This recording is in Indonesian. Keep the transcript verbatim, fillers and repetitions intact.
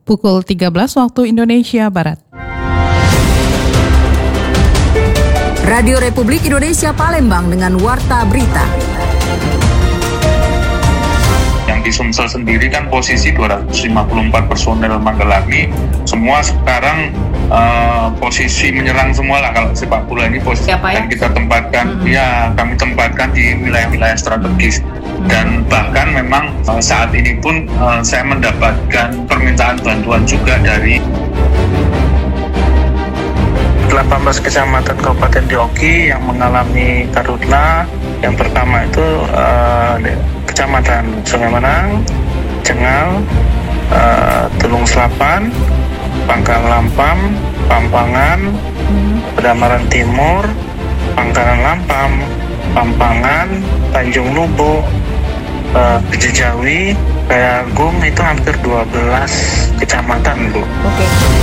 pukul tiga belas waktu Indonesia Barat. Radio Republik Indonesia Palembang dengan Warta Berita. Yang di Sumsel sendiri kan posisi dua ratus lima puluh empat personel Manggalarni, semua sekarang uh, posisi menyerang semua lah kalau sepak bola ini posisi. Siapa ya? Dan kita tempatkan, mm-hmm. ya kami tempatkan di wilayah-wilayah strategis. Mm-hmm. Dan bahkan memang uh, saat ini pun uh, saya mendapatkan permintaan bantuan juga dari delapan belas kecamatan Kabupaten di Oki yang mengalami karhutlah. Yang pertama itu uh, Kecamatan Sungai Menang, Cengal, uh, Tulung Selapan, Pangkalan Lampam, Pampangan, Pedamaran Timur, Pangkalan Lampam, Pampangan, Tanjung Lubu, uh, Jejawi, Kayagung, itu hampir dua belas kecamatan, Bu. Oke.